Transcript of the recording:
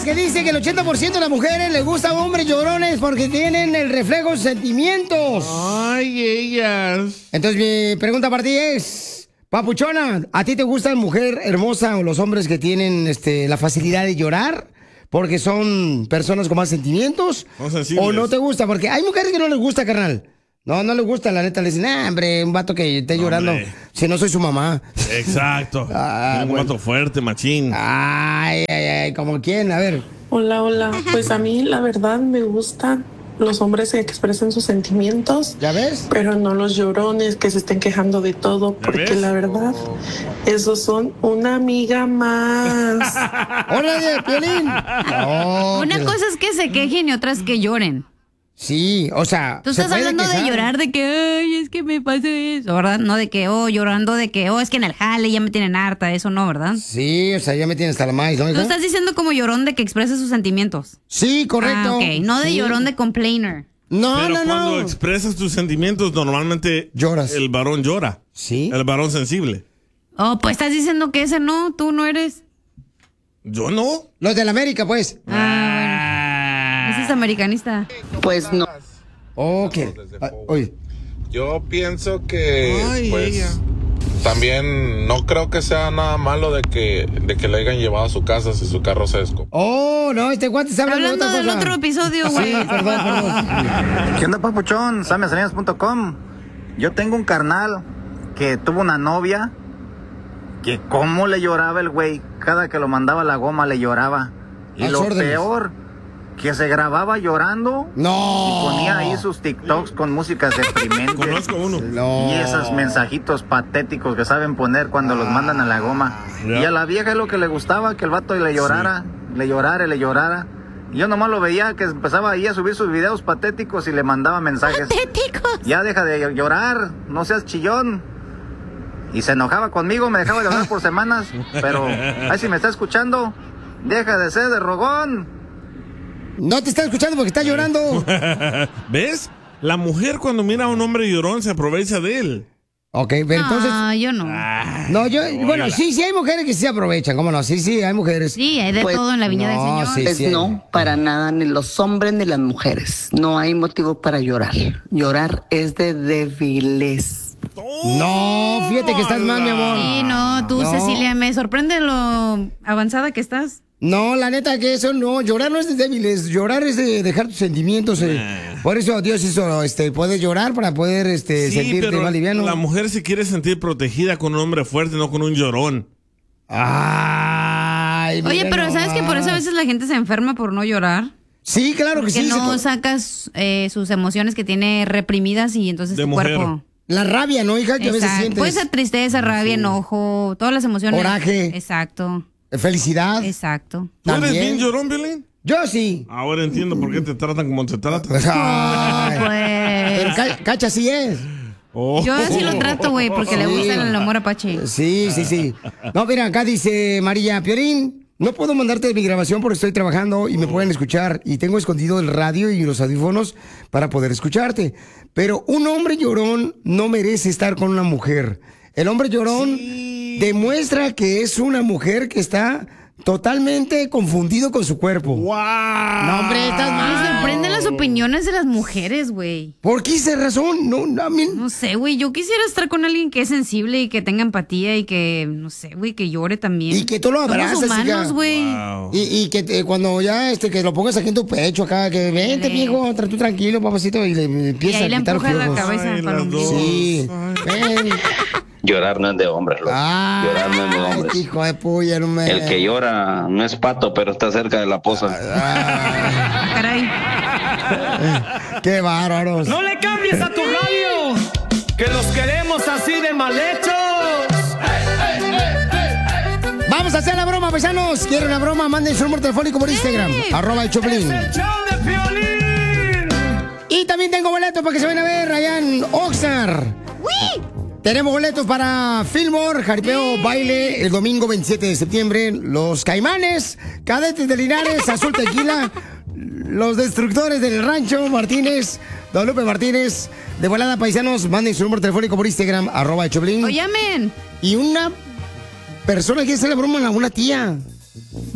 que dice que el 80% de las mujeres les gustan hombres llorones porque tienen el reflejo de sentimientos. Ay, ellas. Entonces mi pregunta para ti es, papuchona, ¿a ti te gusta la mujer hermosa o los hombres que tienen la facilidad de llorar? Porque son personas con más sentimientos. ¿O no te gusta? Porque hay mujeres que no les gusta, carnal. No les gusta, la neta. Le dicen, hombre, un vato que esté llorando. Si no soy su mamá. Exacto. Un vato fuerte, machín. Ay, ¿como quién? A ver. Hola. Pues a mí, la verdad, me gustan los hombres que expresen sus sentimientos. ¿Ya ves? Pero no los llorones que se estén quejando de todo. Porque la verdad, esos son una amiga más. ¡Órale, Piolín! Una cosa es que se quejen y otra es que lloren. Sí, o sea... Tú estás hablando de llorar de que, ay, es que me pasa eso, ¿verdad? No de que, llorando de que, es que en el jale ya me tienen harta, eso no, ¿verdad? Sí, o sea, ya me tienen hasta la maíz, ¿no? Tú estás diciendo como llorón de que expresa sus sentimientos. Sí, correcto. Ok, no de llorón de complainer. Pero cuando expresas tus sentimientos, normalmente lloras. El varón llora. Sí. El varón sensible. Oh, pues estás diciendo que ese no, tú no eres. Yo no. Los de la América, pues. Ese es americanista. Pues no. Ok. Oye. Yo pienso que, también no creo que sea nada malo de que le hayan llevado a su casa si su carro se descompuso. Oh, no, este guante está hablando de otra cosa. Del otro episodio, güey. Sí, perdón. ¿Qué onda, papuchón? SamySalinas.com. Yo tengo un carnal que tuvo una novia que cómo le lloraba el güey. Cada que lo mandaba a la goma le lloraba. Y lo peor, que se grababa llorando. No. Y ponía ahí sus TikToks con músicas deprimentes. Conozco uno. Y esos mensajitos patéticos que saben poner cuando los mandan a la goma. Y a la vieja es lo que le gustaba, que el vato le llorara, le llorara. Y yo nomás lo veía que empezaba ahí a subir sus videos patéticos y le mandaba mensajes. ¿Patéticos? Ya deja de llorar, no seas chillón. Y se enojaba conmigo, me dejaba de hablar por semanas. Pero, ay, si me está escuchando, deja de ser de rogón. No te está escuchando porque está llorando. ¿Ves? La mujer cuando mira a un hombre llorón se aprovecha de él. Ok, pero entonces... yo no. Bueno, sí hay mujeres que sí se aprovechan, ¿cómo no? Sí, hay mujeres. Sí, hay de todo en la viña del Señor. Pues no, para nada, ni los hombres ni las mujeres. No hay motivo para llorar. Llorar es de débiles. No, fíjate que estás mal, mi amor. Sí, no, tú, Cecilia, me sorprende lo avanzada que estás. No, la neta que eso no, llorar no es de débiles, llorar es de dejar tus sentimientos. Por eso Dios hizo, puedes llorar para poder sentirte más liviano. La mujer se quiere sentir protegida con un hombre fuerte, no con un llorón. Ay, oye, pero ¿sabes que por eso a veces la gente se enferma por no llorar? Sí, claro que sí. Que no sacas sus emociones que tiene reprimidas y entonces tu cuerpo... La rabia, ¿no, hija? Que a veces sientes. Puede ser tristeza, rabia, enojo, todas las emociones. Coraje. Exacto. Felicidad. Exacto. ¿Tú eres bien llorón, Belén? Yo sí. Ahora entiendo por qué te tratan como te tratan. Pero Cacha sí es. Yo así lo trato, güey, porque le gusta el amor apache. Sí. No, mira, acá dice María Piorín, no puedo mandarte mi grabación porque estoy trabajando y me pueden escuchar. Y tengo escondido el radio y los audífonos para poder escucharte. Pero un hombre llorón no merece estar con una mujer. El hombre llorón demuestra que es una mujer que está totalmente confundido con su cuerpo. ¡Wow! No, hombre, estás mal. Me sorprenden las opiniones de las mujeres, güey. ¿Por qué esa razón? No sé, güey. Yo quisiera estar con alguien que es sensible y que tenga empatía y que, no sé, güey, que llore también. Y que tú lo abrazas. Somos humanos, güey. Wow. Y que cuando ya que lo pongas aquí en tu pecho acá, que vente, viejo, tú tranquilo, papacito, y le empiezas a quitar los la piojos. cabeza para un Sí. Ven. Llorar no es de hombres, loco. Llorar no es de hombres. Hijo de puya, no me... El que llora no es pato, pero está cerca de la poza. Caray. Qué bárbaros. ¡No le cambies a tu radio! ¡Que los queremos así de mal hechos! Vamos a hacer la broma, paisanos. ¿Quieren una broma? Manden su número telefónico por Instagram. @el-Choplin. ¡Es el show de Piolín! Y también tengo boletos para que se vayan a ver allá en Oxnard. ¡Uy! Tenemos boletos para Fillmore, Jaripeo Baile, el domingo 27 de septiembre. Los Caimanes, Cadetes de Linares, Azul Tequila, Los Destructores del Rancho Martínez, Guadalupe Martínez. De volada, paisanos, manden su número telefónico por Instagram, @el Choplin. O llamen. Y una persona que hace la broma a una tía.